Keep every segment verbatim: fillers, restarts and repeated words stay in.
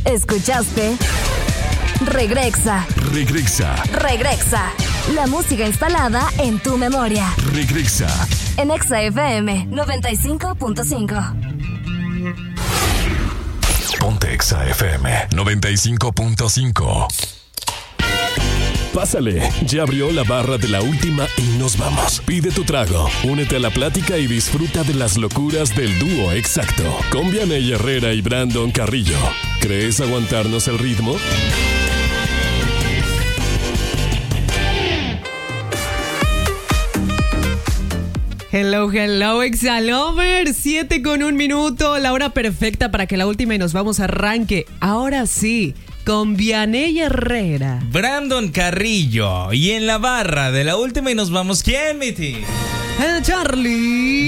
Escuchaste Regrexa. Regrexa. Regrexa. La música instalada en tu memoria. Regrexa. En Exa F M noventa y cinco punto cinco. Ponte Exa F M noventa y cinco punto cinco. Pásale, ya abrió la barra de la última y nos vamos. Pide tu trago, únete a la plática y disfruta de las locuras del dúo exacto. Con Vianey Herrera y Brandon Carrillo. ¿Crees aguantarnos el ritmo? Hello, hello, Exalover. Siete con un minuto, la hora perfecta para que la última y nos vamos arranque. Ahora sí, con Vianey Herrera, Brandon Carrillo. Y en la barra de la última y nos vamos, ¿quién, Miti? el Charlie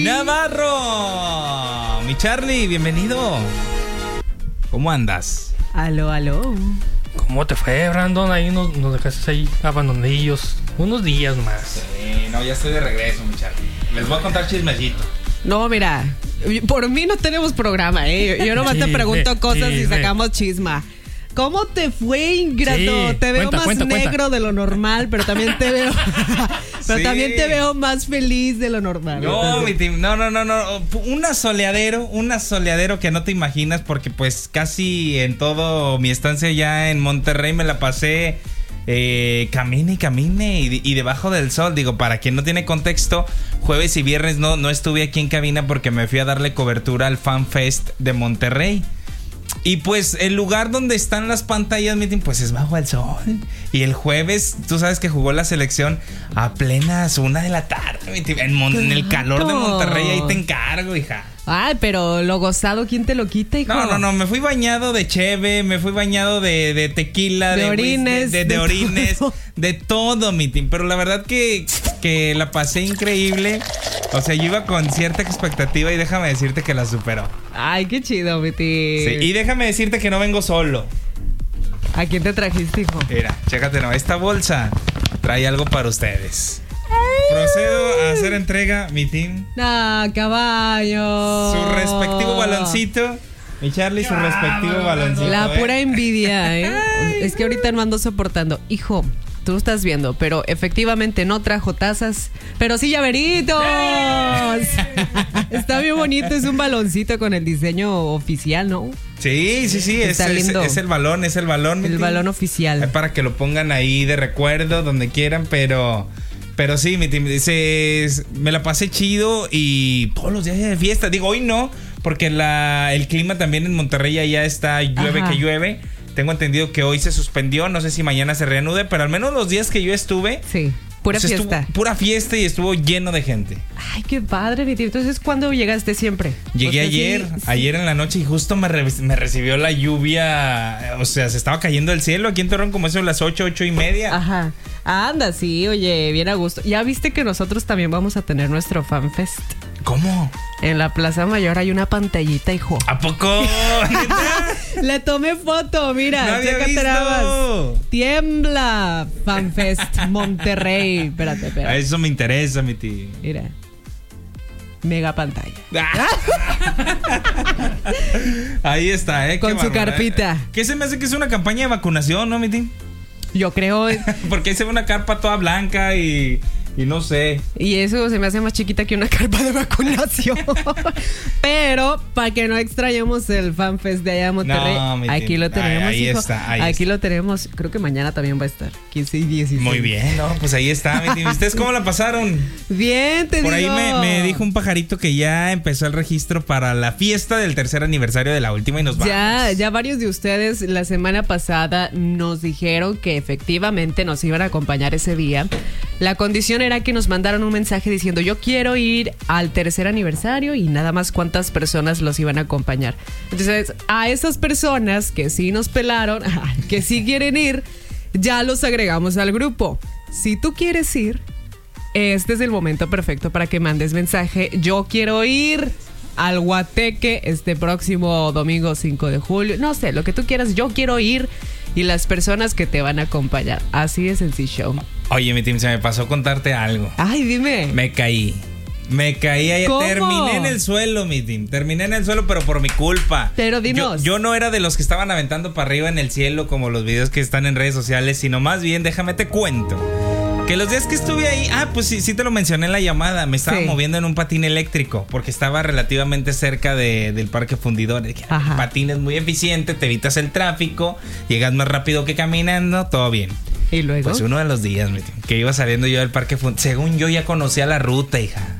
Navarro. Mi Charlie, bienvenido. ¿Cómo andas? Aló, aló. ¿Cómo te fue, Brandon? Ahí nos, nos dejaste ahí abandonadillos unos días más. Sí, no, ya estoy de regreso, mi Charlie. Les voy a contar chismecito. No, mira, por mí no tenemos programa, ¿eh? Yo nomás te pregunto Chisme, cosas y chisme. sacamos chisma. ¿Cómo te fue, ingrato? Sí, te veo cuenta, más cuenta, negro cuenta. de lo normal, pero también te veo pero Sí. también te veo más feliz de lo normal. No, mi team, no, no, no, no. Un asoleadero, un asoleadero que no te imaginas, porque pues casi en todo mi estancia ya en Monterrey me la pasé eh, camine y camine y, y debajo del sol. Digo, para quien no tiene contexto, jueves y viernes no, no estuve aquí en cabina porque me fui a darle cobertura al Fan Fest de Monterrey. Y pues el lugar donde están las pantallas, mi team, pues es bajo el sol. Y el jueves, tú sabes que jugó la selección a plenas una de la tarde, mi team, en, Mon- en el calor de Monterrey. Ahí te encargo, hija. Ay, pero lo gozado, ¿quién te lo quita, hijo? No, no, no, me fui bañado de cheve, me fui bañado de, de tequila, De de, orines, whisky, de, de, de de orines, todo. de todo, mi team. Pero la verdad que, que la pasé increíble. O sea, yo iba con cierta expectativa y déjame decirte que la superó. Ay, qué chido, mi tío. Sí, y déjame decirte que no vengo solo. ¿A quién te trajiste, hijo? Mira, chécate, no, esta bolsa trae algo para ustedes. Procedo a hacer entrega, mi team. Ah, caballo. Su respectivo baloncito. Mi Charlie, su respectivo baloncito. La ¿eh? pura envidia, ¿eh? Es que ahorita no ando soportando. Hijo, tú estás viendo, pero efectivamente no trajo tazas, pero sí llaveritos. Está bien bonito, es un baloncito con el diseño oficial, ¿no? Sí, sí, sí, es, Está es, lindo. es el balón, es el balón. mi El team. balón oficial. Es para que lo pongan ahí de recuerdo, donde quieran, pero... Pero sí, mi team, dice, me la pasé chido y todos los días de fiesta. Digo, hoy no, porque la, el clima también en Monterrey ya está llueve Ajá. que llueve. Tengo entendido que hoy se suspendió, no sé si mañana se reanude, pero al menos los días que yo estuve... Sí, pura pues, estuvo fiesta. Pura fiesta y estuvo lleno de gente. Ay, qué padre, mi tío. Entonces, ¿cuándo llegaste siempre? Llegué O sea, ayer, sí, sí. ayer en la noche y justo me, re- me recibió la lluvia. O sea, se estaba cayendo el cielo aquí en Torreón como eso a las ocho, ocho y media. Ajá. Anda, sí, oye, bien a gusto. Ya viste que nosotros también vamos a tener nuestro FanFest. ¿Cómo? En la Plaza Mayor hay una pantallita, hijo. ¿A poco? Le tomé foto, mira, No había chécate visto. nada más. Tiembla FanFest Monterrey. Espérate, A espérate. eso me interesa, mi tío. Mira. Mega pantalla. Ahí está, ¿eh? Qué Con su bárbaro, carpita. ¿eh? ¿Qué se me hace que es una campaña de vacunación, no, mi tío? Yo creo. Porque ahí se ve una carpa toda blanca y... Y no sé. Y eso se me hace más chiquita que una carpa de vacunación. Pero para que no extrañemos el FanFest de allá de Monterrey, No, mi aquí team. lo tenemos. Ahí- ahí hijo. está, ahí aquí está. lo tenemos. Creo que mañana también va a estar. quince y dieciséis. Muy bien, ¿no? Pues ahí está, mi tío. ¿Ustedes cómo la pasaron? Bien, te Por ahí digo. me, me dijo un pajarito que ya empezó el registro para la fiesta del tercer aniversario de la última y nos vamos. Ya, ya varios de ustedes la semana pasada nos dijeron que efectivamente nos iban a acompañar ese día. La condición era que nos mandaron un mensaje diciendo yo quiero ir al tercer aniversario y nada más cuántas personas los iban a acompañar. Entonces, a esas personas que sí nos pelaron, que sí quieren ir, ya los agregamos al grupo. Si tú quieres ir, este es el momento perfecto para que mandes mensaje. Yo quiero ir al Guateque este próximo domingo cinco de julio. No sé, lo que tú quieras, yo quiero ir. Y las personas que te van a acompañar. Así de sencillo. Oye, mi team, se me pasó contarte algo. Ay, dime. Me caí. Me caí ahí. ¿Cómo? Terminé en el suelo, mi team. Terminé en el suelo, pero por mi culpa. Pero dinos. Yo, yo no era de los que estaban aventando para arriba en el cielo como los videos que están en redes sociales, sino más bien, déjame te cuento. Que los días que estuve ahí, ah, pues sí, sí te lo mencioné en la llamada. Me estaba Sí. moviendo en un patín eléctrico porque estaba relativamente cerca de, del Parque Fundidor. Dije, "Ah, el patín es muy eficiente, te evitas el tráfico, llegas más rápido que caminando, todo bien". Y luego. Pues uno de los días, mi tío, que iba saliendo yo del Parque Fundidor, según yo ya conocía la ruta, hija.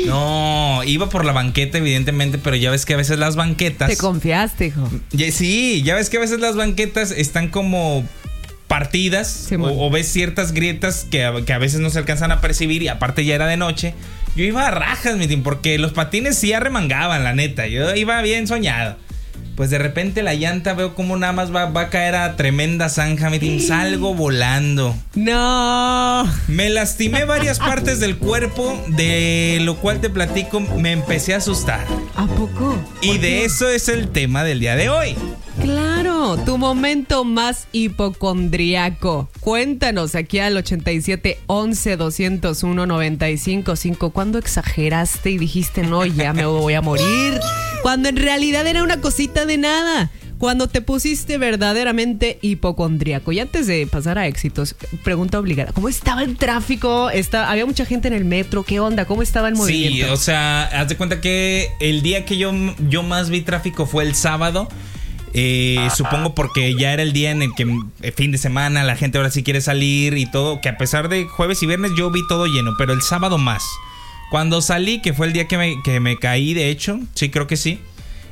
No, iba por la banqueta, evidentemente, pero ya ves que a veces las banquetas. Te confiaste, hijo. Ya- Sí, ya ves que a veces las banquetas están como partidas Sí, o, bueno. o ves ciertas grietas que a, que a veces no se alcanzan a percibir y aparte ya era de noche. Yo iba a rajas, mi team, porque los patines sí arremangaban, la neta. Yo iba bien soñado. Pues de repente la llanta veo como nada más va, va a caer a tremenda zanja, mi team. Salgo volando. No. Me lastimé varias partes del cuerpo, de lo cual te platico, me empecé a asustar. ¿A poco? Y de eso es el tema del día de hoy. Claro, tu momento más hipocondriaco. Cuéntanos aquí al ochenta y siete, once, doscientos uno, noventa y cinco, cinco. ¿Cuándo exageraste y dijiste, no, ya me voy a morir? Cuando en realidad era una cosita de nada. Cuando te pusiste verdaderamente hipocondriaco. Y antes de pasar a éxitos, pregunta obligada. ¿Cómo estaba el tráfico? Está, había mucha gente en el metro. ¿Qué onda? ¿Cómo estaba el movimiento? Sí, o sea, haz de cuenta que el día que yo, yo más vi tráfico fue el sábado. Eh, supongo porque ya era el día en el que eh, fin de semana la gente ahora sí quiere salir y todo, que a pesar de jueves y viernes yo vi todo lleno, pero el sábado más. Cuando salí, que fue el día que me, que me caí, de hecho, sí, creo que sí.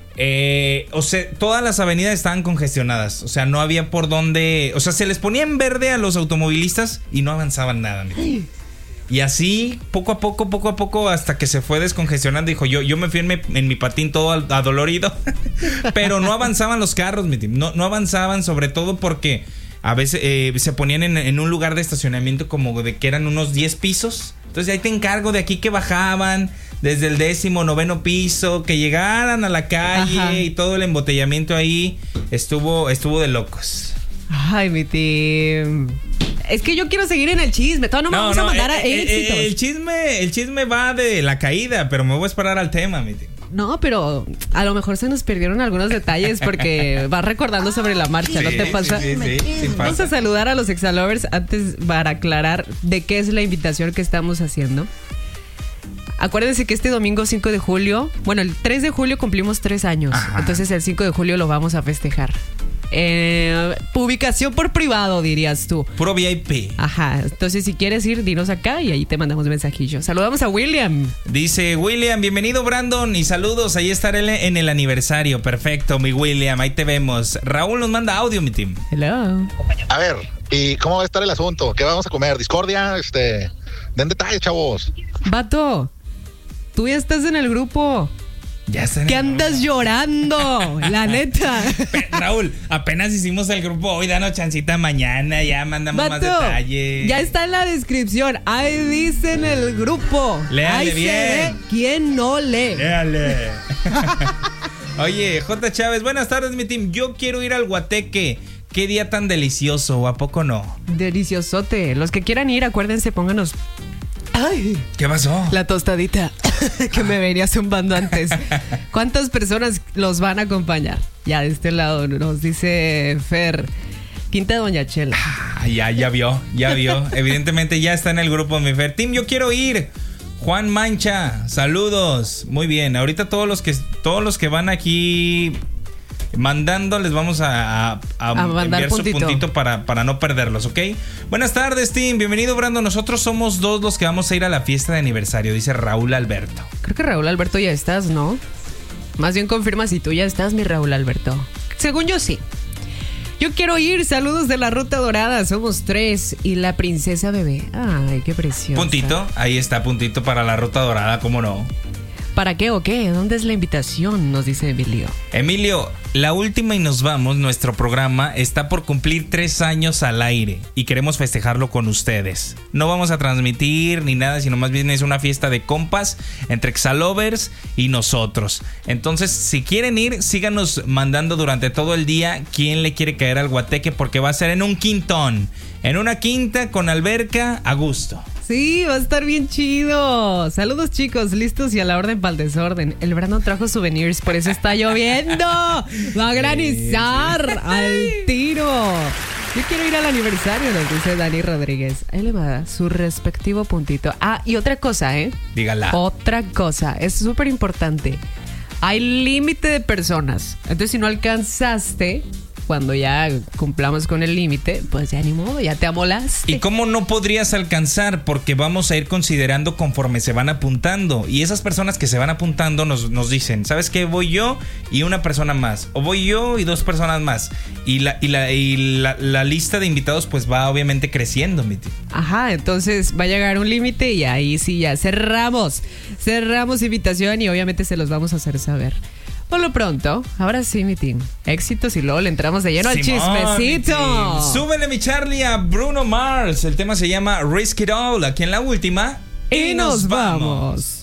Eh, o sea, todas las avenidas estaban congestionadas. O sea, no había por dónde. O sea, se les ponía en verde a los automovilistas y no avanzaban nada. Mira. Y así, poco a poco, poco a poco, hasta que se fue descongestionando. Dijo, yo, yo me fui en mi, en mi patín todo adolorido. Pero no avanzaban los carros, mi team. No, no avanzaban, sobre todo porque a veces eh, se ponían en, en un lugar de estacionamiento como de que eran unos diez pisos. Entonces ahí te encargo de aquí que bajaban desde el décimo noveno piso, que llegaran a la calle. Ajá. Y todo el embotellamiento ahí estuvo, estuvo de locos. Ay, mi team. Es que yo quiero seguir en el chisme. Todavía no me no, vamos no, a mandar eh, a éxitos. Eh, el chisme, el chisme va de la caída, pero me voy a esperar al tema, mi team. No, pero a lo mejor se nos perdieron algunos detalles porque vas recordando sobre la marcha, sí, ¿no te pasa? Sí, sí, sí, sí, Vamos pasa. a saludar a los Exalovers antes para aclarar de qué es la invitación que estamos haciendo. Acuérdense que este domingo cinco de julio, bueno, el tres de julio cumplimos tres años. Ajá. Entonces el cinco de julio lo vamos a festejar. Eh, ubicación por privado, dirías tú. Puro V I P. Ajá, entonces si quieres ir, dinos acá y ahí te mandamos mensajillos. Saludamos a William. Dice William, bienvenido Brandon y saludos, ahí estaré en el aniversario. Perfecto, mi William, ahí te vemos. Raúl nos manda audio, mi team. Hello. A ver, ¿y cómo va a estar el asunto? ¿Qué vamos a comer? ¿Discordia? Este, den detalles, chavos. Vato, tú ya estás en el grupo. Ya está en ¿Qué el andas grupo? Llorando? La neta. Raúl, apenas hicimos el grupo hoy, danos chancita mañana, ya mandamos Vato, más detalles. Ya está en la descripción. Ahí dice en el grupo. Léale Ahí bien. se ve quién no lee. Léale. Oye, J. Chávez, buenas tardes, mi team. Yo quiero ir al Guateque. Qué día tan delicioso, ¿o a poco no? Deliciosote. Los que quieran ir, acuérdense, pónganos. Ay, ¿qué pasó? La tostadita que me venía zumbando antes. ¿Cuántas personas los van a acompañar? Ya de este lado nos dice Fer, Quinta de Doña Chela. Ah, ya, ya vio, ya vio. Evidentemente ya está en el grupo, mi Fer. Team, yo quiero ir. Juan Mancha, saludos. Muy bien. Ahorita todos los que todos los que van aquí mandando, les vamos a, a, a, a enviar puntito. su puntito para, para no perderlos, ¿ok? Buenas tardes, team. Bienvenido, Brandon. Nosotros somos dos los que vamos a ir a la fiesta de aniversario, dice Raúl Alberto. Creo que Raúl Alberto ya estás, ¿no? Más bien confirma si tú ya estás, mi Raúl Alberto. Según yo, sí. Yo quiero ir. Saludos de la Ruta Dorada. Somos tres. Y la princesa bebé. Ay, qué preciosa. Puntito. Ahí está, puntito para la Ruta Dorada, ¿cómo no? ¿Para qué o qué? ¿Dónde es la invitación? Nos dice Emilio. Emilio, la última y nos vamos. Nuestro programa está por cumplir tres años al aire y queremos festejarlo con ustedes. No vamos a transmitir ni nada, sino más bien es una fiesta de compas entre Exalovers y nosotros. Entonces, si quieren ir, síganos mandando durante todo el día quién le quiere caer al Guateque, porque va a ser en un quintón, en una quinta con alberca a gusto. Sí, va a estar bien chido. Saludos, chicos, listos y a la orden para el desorden. El Brandon trajo souvenirs, por eso está lloviendo. Va a granizar al tiro. Yo quiero ir al aniversario, nos dice Dani Rodríguez. Ahí le va su respectivo puntito. Ah, y otra cosa, ¿eh? Dígala. Otra cosa, es súper importante. Hay límite de personas. Entonces, si no alcanzaste, cuando ya cumplamos con el límite, pues ya ni modo, ya te amolaste. ¿Y cómo no podrías alcanzar? Porque vamos a ir considerando conforme se van apuntando. Y esas personas que se van apuntando nos, nos dicen, ¿sabes qué? Voy yo y una persona más. O voy yo y dos personas más. Y la, y la, y la, la lista de invitados pues va obviamente creciendo, mi tío. Ajá, entonces va a llegar un límite y ahí sí ya cerramos. Cerramos invitación y obviamente se los vamos a hacer saber. Por lo pronto, ahora sí, mi team. Éxitos y luego le entramos de lleno al chismecito. Súbele, mi Charlie, a Bruno Mars. El tema se llama Risk It All. Aquí en la última. Y nos vamos.